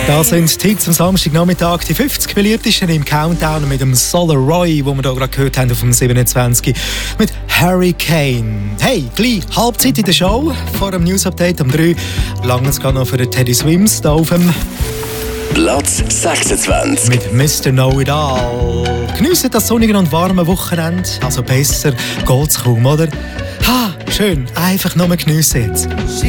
Das sind die Hits am Samstagnachmittag, die 50 beliebtesten im Countdown mit dem Solar Roy, wo wir hier gerade gehört haben auf dem 27 mit Hurricane. Hey, gleich Halbzeit in der Show, vor dem News-Update um 3. Lange es geht noch für den Teddy Swims hier auf dem Platz 26 mit Mr. Know-It-All. Geniessen das sonnige und warme Wochenende, also besser geht's kaum, oder? Ha, schön, einfach nur geniessen jetzt.